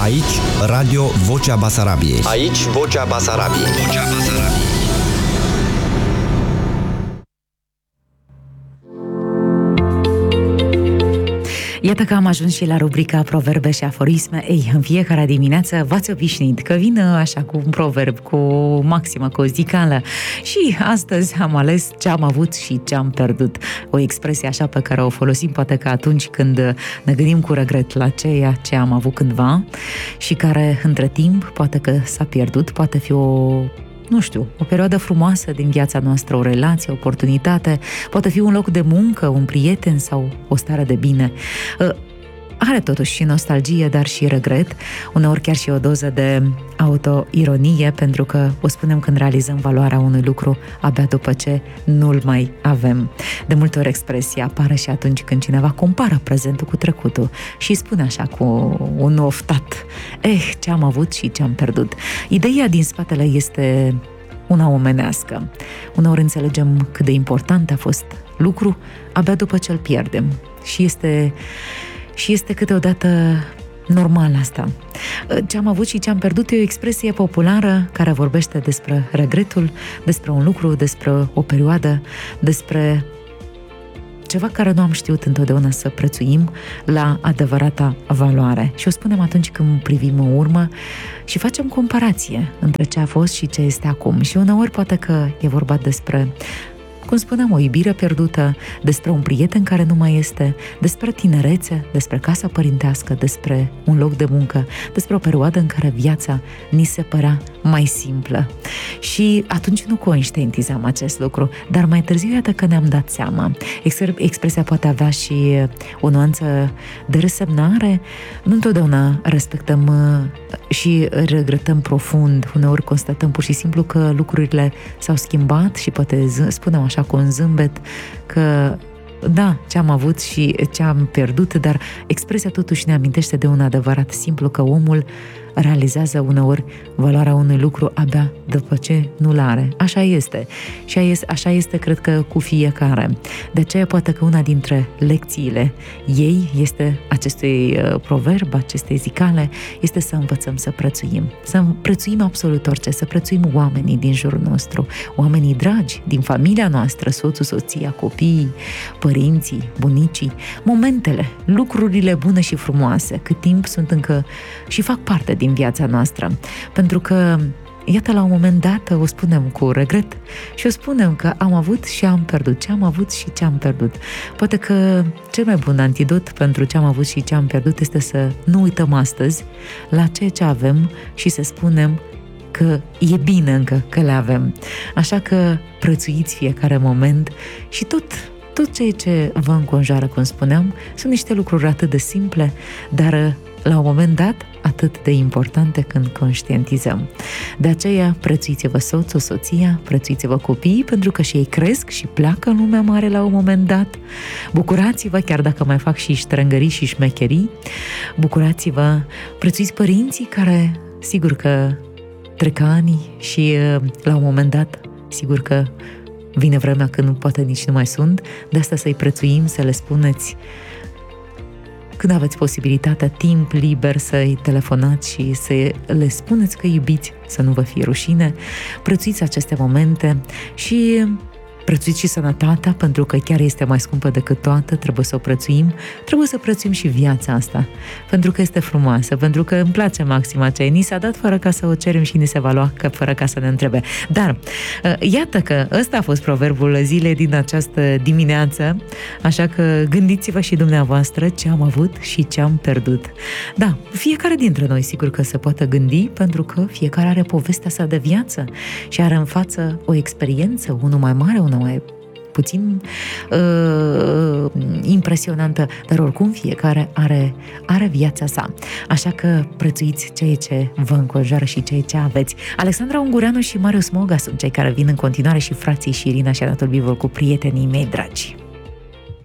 Aici, Radio Vocea Basarabiei. Aici, Vocea Basarabiei. Vocea Basarabiei. Iată că am ajuns și la rubrica Proverbe și aforisme. Ei, în fiecare dimineață v-ați obișnuit că vin așa cu un proverb, cu o maximă, cu o zicală. Și astăzi am ales ce am avut și ce am pierdut. O expresie așa pe care o folosim poate că atunci când ne gândim cu regret la ceea ce am avut cândva și care între timp poate că s-a pierdut, poate fi o perioadă frumoasă din viața noastră, o relație, o oportunitate, poate fi un loc de muncă, un prieten sau o stare de bine. Are totuși și nostalgie, dar și regret, uneori chiar și o doză de autoironie, pentru că o spunem când realizăm valoarea unui lucru abia după ce nu-l mai avem. De multe ori expresia apare și atunci când cineva compară prezentul cu trecutul și spune așa cu un oftat: ce am avut și ce am pierdut. Ideea din spatele este una omenească. Uneori înțelegem cât de important a fost lucru abia după ce îl pierdem. Și este câteodată normal asta. Ce am avut și ce am pierdut e o expresie populară care vorbește despre regretul, despre un lucru, despre o perioadă, despre ceva care nu am știut întotdeauna să prețuim la adevărata valoare. Și o spunem atunci când privim în urmă și facem comparație între ce a fost și ce este acum. Și uneori poate că e vorba despre, cum spuneam, o iubire pierdută, despre un prieten care nu mai este, despre tinerețe, despre casa părintească, despre un loc de muncă, despre o perioadă în care viața ni se părea mai simplă. Și atunci nu conștientizam acest lucru, dar mai târziu iată că ne-am dat seama. Expresia poate avea și o nuanță de resemnare. Nu întotdeauna respectăm și regretăm profund. Uneori constatăm pur și simplu că lucrurile s-au schimbat și poate spunem așa cu un zâmbet că da, ce am avut și ce am pierdut, dar expresia totuși ne amintește de un adevărat simplu, că omul realizează uneori valoarea unui lucru abia după ce nu-l are. Așa este. Și așa este, cred că, cu fiecare. De aceea poate că una dintre lecțiile ei este acestui proverb, acestei zicale, este să învățăm să prețuim. Să prețuim absolut orice, să prețuim oamenii din jurul nostru, oamenii dragi din familia noastră, soțul, soția, copiii, părinții, bunicii, momentele, lucrurile bune și frumoase, cât timp sunt încă și fac parte din viața noastră. Pentru că, iată, la un moment dat o spunem cu regret și o spunem că am avut și am pierdut. Ce am avut și ce am pierdut. Poate că cel mai bun antidot pentru ce am avut și ce am pierdut este să nu uităm astăzi la ceea ce avem și să spunem că e bine încă că le avem. Așa că prețuiți fiecare moment și tot ceea ce vă înconjoară, cum spuneam, sunt niște lucruri atât de simple, dar la un moment dat atât de importante când conștientizăm. De aceea, prețuiți-vă soțul, soția, prețuiți-vă copiii, pentru că și ei cresc și pleacă în lumea mare la un moment dat. Bucurați-vă, chiar dacă mai fac și ștrângării și șmecherii, bucurați-vă, prețuiți părinții care, sigur că trec ani și la un moment dat, sigur că vine vremea când poate nici nu mai sunt, de asta să-i prețuim, să le spuneți când aveți posibilitatea, timp liber, să-i telefonați și să le spuneți că iubiți, să nu vă fie rușine. Prețuiți aceste momente și prețuiți și sănătatea, pentru că chiar este mai scumpă decât toată, trebuie să o prețuim. Trebuie să prețuim și viața asta, pentru că este frumoasă, pentru că îmi place maxima aceea. Ni s-a dat fără ca să o cerem și ni se va lua fără ca să ne întrebe. Dar, iată că ăsta a fost proverbul zilei din această dimineață, așa că gândiți-vă și dumneavoastră ce am avut și ce am pierdut. Da, fiecare dintre noi sigur că se poate gândi, pentru că fiecare are povestea sa de viață și are în față o experiență, unul mai mare, unul mai puțin impresionantă, dar oricum fiecare are viața sa. Așa că prețuiți ceea ce vă înconjoară și ceea ce aveți. Alexandra Ungureanu și Marius Moga sunt cei care vin în continuare, și frații și Irina și Anatol Bivol cu prietenii mei dragi.